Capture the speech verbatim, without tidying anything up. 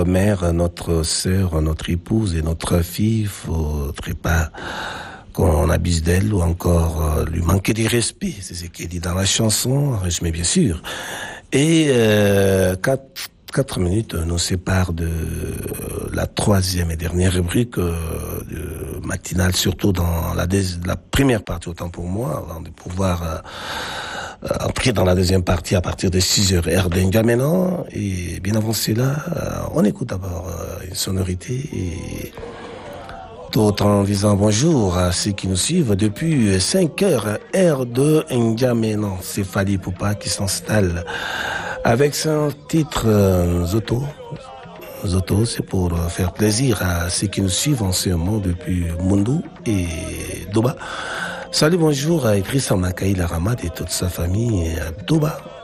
notre mère, notre sœur, notre épouse et notre fille, faudrait pas qu'on abuse d'elle ou encore euh, lui manquer de respect. C'est ce qui est dit dans la chanson, résumé bien sûr. Et euh, quatre, quatre minutes nous séparent de la troisième et dernière rubrique euh, de matinale, surtout dans la, dés- la première partie, autant pour moi, avant de pouvoir euh, euh, entrer dans la deuxième partie à partir de six heures heure d'Indiamena. Et bien avant cela, euh, on écoute d'abord euh, une sonorité et tout en disant bonjour à ceux qui nous suivent depuis cinq heures, heure de N'Djamena. C'est Fally Ipupa qui s'installe avec son titre euh, Zoto. Zoto, c'est pour faire plaisir à ceux qui nous suivent en ce moment depuis Mundu et Doba. Salut, bonjour à Idrissa Makaïla Ramad et toute sa famille à Doba.